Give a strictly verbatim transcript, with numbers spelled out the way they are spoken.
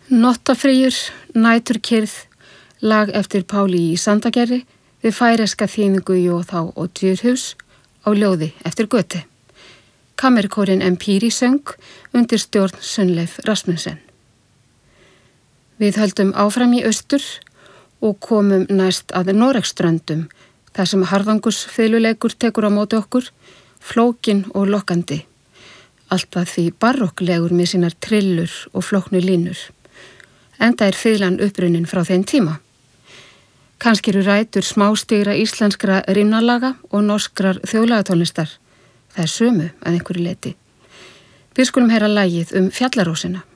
Nottafríur, næturkyrrð, lag eftir Páli í Sandagerði við færeska þýðingu Jóþá og Djurhus á ljóði eftir Göti. Kammerkórinn Empíri söng undir stjórn Sunnleif Rasmussen. Við höldum áfram í austur og komum næst að Noregsströndum, þar sem harðangursfiðluleikur tekur á móti okkur, flókin og lokkandi. Allt að því barokklegur með sínar trillur og flóknu línur. Enda er fiðlan upprunnin frá þeim tíma. Kannski eru rætur smástigra íslenskra rímnalaga og norskrar þjóðlagatónlistar. Það er sömu að einhverju leyti. Við skulum heyra lagið um Fjallarósina.